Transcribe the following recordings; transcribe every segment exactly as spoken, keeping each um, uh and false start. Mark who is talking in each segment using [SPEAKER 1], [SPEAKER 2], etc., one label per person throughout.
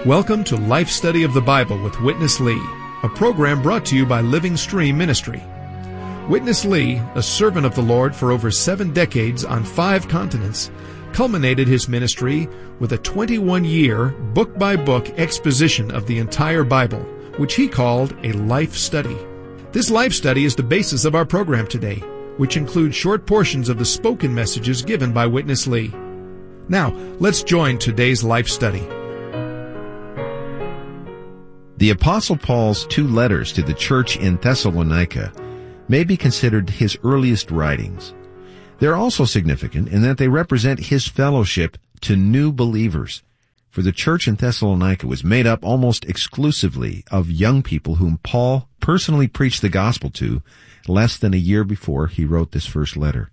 [SPEAKER 1] Welcome to Life Study of the Bible with Witness Lee, a program brought to you by Living Stream Ministry. Witness Lee, a servant of the Lord for over seven decades on five continents, culminated his ministry with a twenty-one-year, book-by-book exposition of the entire Bible, which he called a life study. This life study is the basis of our program today, which includes short portions of the spoken messages given by Witness Lee. Now, let's join today's life study.
[SPEAKER 2] The Apostle Paul's two letters to the church in Thessalonica may be considered his earliest writings. They're also significant in that they represent his fellowship to new believers. For the church in Thessalonica was made up almost exclusively of young people whom Paul personally preached the gospel to less than a year before he wrote this first letter.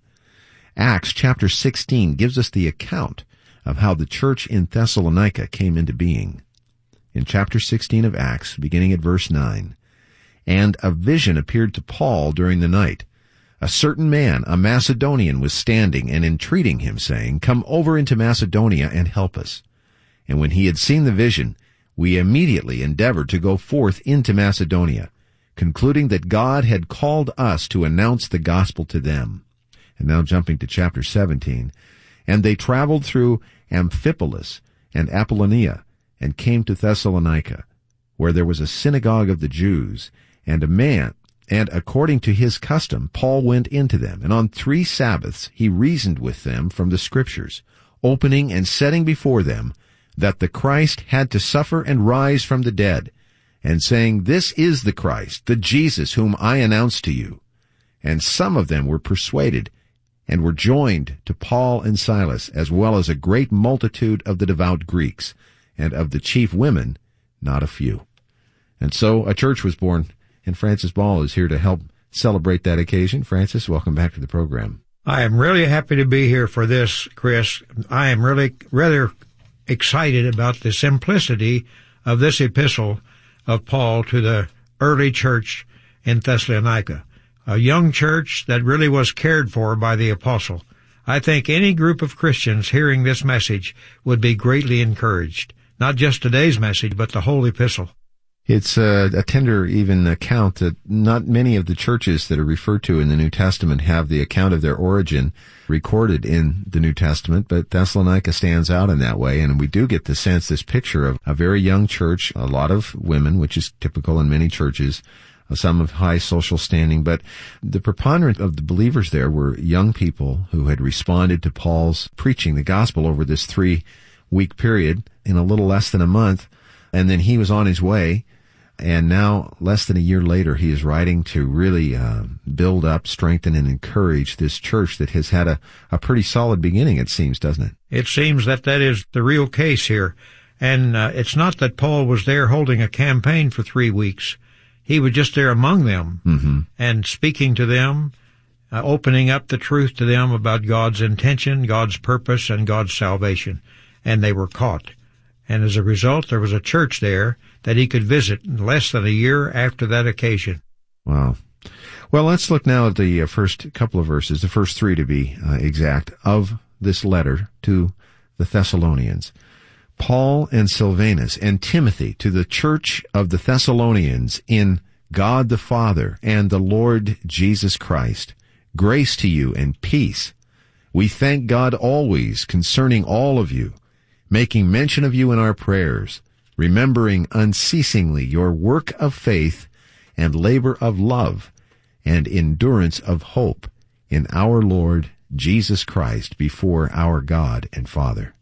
[SPEAKER 2] Acts chapter sixteen gives us the account of how the church in Thessalonica came into being. In chapter sixteen of Acts, beginning at verse nine, "And a vision appeared to Paul during the night. A certain man, a Macedonian, was standing and entreating him, saying, 'Come over into Macedonia and help us.' And when he had seen the vision, we immediately endeavored to go forth into Macedonia, concluding that God had called us to announce the gospel to them." And now jumping to chapter seventeen, "And they traveled through Amphipolis and Apollonia, and came to Thessalonica, where there was a synagogue of the Jews, and a man, and according to his custom, Paul went into them, and on three Sabbaths he reasoned with them from the Scriptures, opening and setting before them that the Christ had to suffer and rise from the dead, and saying, 'This is the Christ, the Jesus whom I announced to you.' And some of them were persuaded, and were joined to Paul and Silas, as well as a great multitude of the devout Greeks, and of the chief women, not a few." And so a church was born, and Francis Ball is here to help celebrate that occasion. Francis, welcome back to the program.
[SPEAKER 3] I am really happy to be here for this, Chris. I am really rather excited about the simplicity of this epistle of Paul to the early church in Thessalonica, a young church that really was cared for by the apostle. I think any group of Christians hearing this message would be greatly encouraged. Not just today's message, but the whole epistle.
[SPEAKER 2] It's a, a tender even account that not many of the churches that are referred to in the New Testament have the account of their origin recorded in the New Testament, but Thessalonica stands out in that way, and we do get the sense, this picture of a very young church, a lot of women, which is typical in many churches, some of high social standing, but the preponderance of the believers there were young people who had responded to Paul's preaching the gospel over this three-week period in a little less than a month, and then he was on his way, and now, less than a year later, he is writing to really uh, build up, strengthen, and encourage this church that has had a, a pretty solid beginning, it seems, doesn't it?
[SPEAKER 3] It seems that that is the real case here, and uh, it's not that Paul was there holding a campaign for three weeks. He was just there among them, mm-hmm. and speaking to them, uh, opening up the truth to them about God's intention, God's purpose, and God's salvation. And they were caught. And as a result, there was a church there that he could visit in less than a year after that occasion.
[SPEAKER 2] Wow. Well, let's look now at the uh, first couple of verses, the first three to be uh, exact, of this letter to the Thessalonians. "Paul and Silvanus and Timothy to the church of the Thessalonians in God the Father and the Lord Jesus Christ. Grace to you and peace. We thank God always concerning all of you, making mention of you in our prayers, remembering unceasingly your work of faith and labor of love and endurance of hope in our Lord Jesus Christ before our God and Father."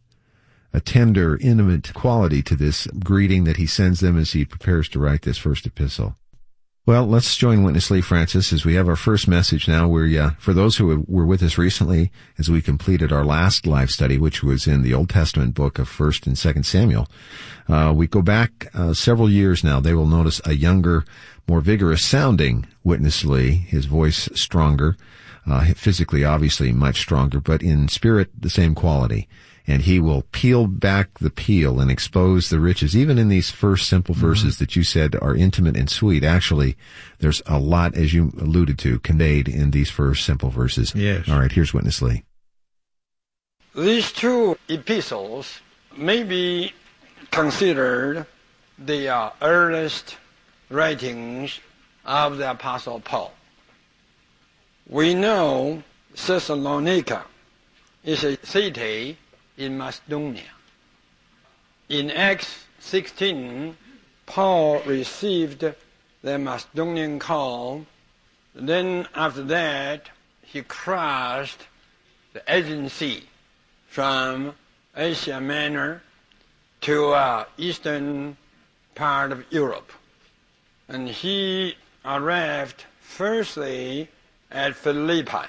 [SPEAKER 2] A tender, intimate quality to this greeting that he sends them as he prepares to write this first epistle. Well, let's join Witness Lee, Francis, as we have our first message now. We're, uh, for those who were with us recently, as we completed our last live study, which was in the Old Testament book of First and Second Samuel, uh, we go back uh, several years now. They will notice a younger, more vigorous sounding Witness Lee, his voice stronger, uh, physically obviously much stronger, but in spirit the same quality. And he will peel back the peel and expose the riches. Even in these first simple verses mm-hmm. that you said are intimate and sweet, actually, there's a lot, as you alluded to, conveyed in these first simple verses.
[SPEAKER 3] Yes.
[SPEAKER 2] All right, here's Witness Lee.
[SPEAKER 4] These two epistles may be considered the uh, earliest writings of the Apostle Paul. We know Thessalonica is a city in Macedonia. In Acts sixteen, Paul received the Macedonian call. Then after that, he crossed the Aegean Sea from Asia Minor to uh, eastern part of Europe. And he arrived firstly at Philippi.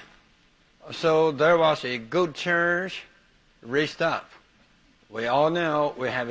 [SPEAKER 4] So there was a good church raised up. We all know we have